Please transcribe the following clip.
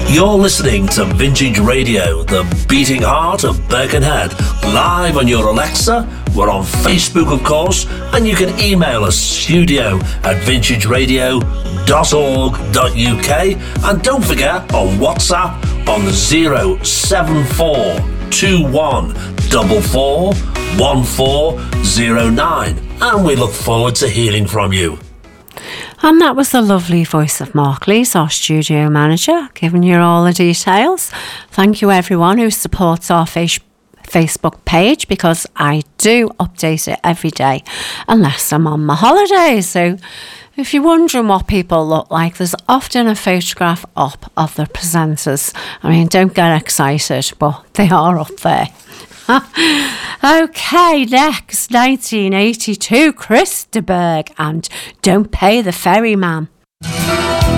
You're listening to Vintage Radio, the beating heart of Birkenhead, live on your Alexa. We're on Facebook, of course, and you can email us studio@vintageradio.org.uk, and don't forget on WhatsApp on 07421441409, and we look forward to hearing from you. And that was the lovely voice of Mark Lees, our studio manager, giving you all the details. Thank you everyone who supports our Facebook page, because I do update it every day unless I'm on my holidays. So if you're wondering what people look like, there's often a photograph up of the presenters. I mean, don't get excited, but they are up there. Okay, next, 1982, Chris de Burgh and Don't Pay the Ferryman.